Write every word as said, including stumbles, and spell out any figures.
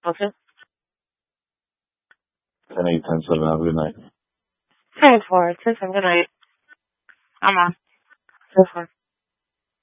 Okay. ten eight, ten seven. Have a good night. ten four. ten seven. Good night. I'm on. ten four.